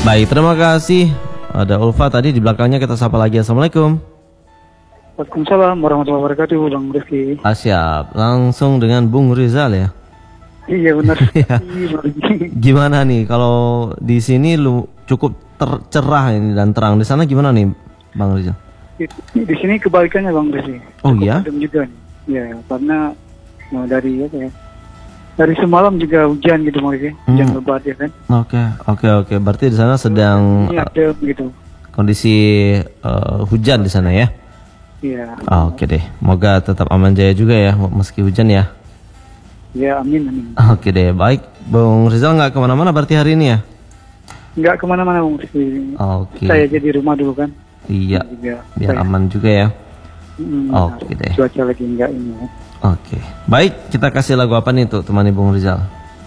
Baik, terima kasih. Ada Ulfa tadi di belakangnya, kita sapa lagi. Assalamualaikum. Waalaikumsalam warahmatullahi wabarakatuh, Bang Rizky. Siap, langsung dengan Bung Rizal ya. Iya benar. Ya. Gimana nih kalau di sini lu cukup cerah ini dan terang. Di sana gimana nih, Bang Rizal? Di sini kebalikannya, Bang Rizky. Oh Cukup ya? adem juga nih. Ya, karena dari apa ya? Dari semalam juga hujan gitu, Bang Rizky. Hujan lebat ya kan. Oke. Berarti di sana sedang Ini adem gitu. kondisi hujan di sana ya? Iya. Oke deh, semoga tetap aman jaya juga ya meski hujan ya. Ya, amin. Oke deh, baik. Bung Rizal nggak kemana-mana berarti hari ini ya? Nggak kemana-mana, Bang Rizky. Oke. Saya aja di rumah dulu kan. Iya, Juga biar saya. aman juga ya. Oke deh. Cuaca lagi enggak ini ya. Oke, baik. Kita kasih lagu apa nih tuh temani Bung Rizal?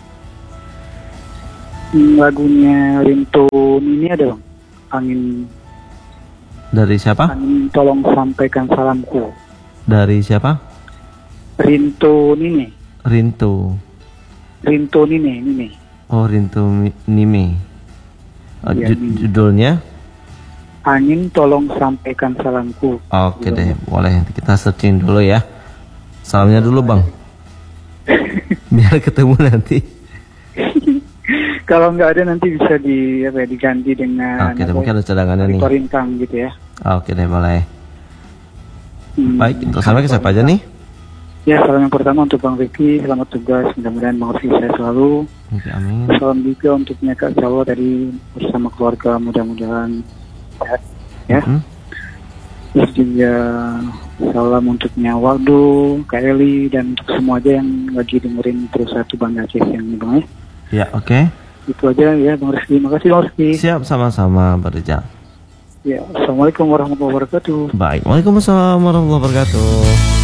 Lagunya Rinto ini ada, Bang. Angin Dari siapa? tolong sampaikan salamku. Dari siapa? Rinto Nini. Rinto. Nini. Oh, Rinto Nime. Iya, Nime. Judulnya? Angin tolong sampaikan salamku. Oke deh, boleh. Nanti kita searching dulu ya. Salamnya dulu Bang. Biar ketemu nanti. Kalau nggak ada nanti bisa diganti dengan Oke deh, mungkin ada cadangannya nih. Rintang gitu ya. Oke deh, boleh. Baik, untuk sampai ke siapa aja nih? Ya, salam yang pertama untuk Bang Ricky, selamat tugas, mudah-mudahan Bang Ricky sehat selalu. Oke, amin. Salam juga untuk Kak Jawa tadi bersama keluarga, mudah-mudahan sehat ya. Terus juga salam untuk Waldo, Kak Eli, dan untuk semua aja yang lagi dengerin terus satu Bang Aceh yang ini Bang ya. Ya, oke. Itu aja ya Bang Rizky, makasih Bang Rizky. Siap, sama-sama Pak Rizal. Ya, Assalamualaikum warahmatullahi wabarakatuh. Baik, Waalaikumsalam warahmatullahi wabarakatuh.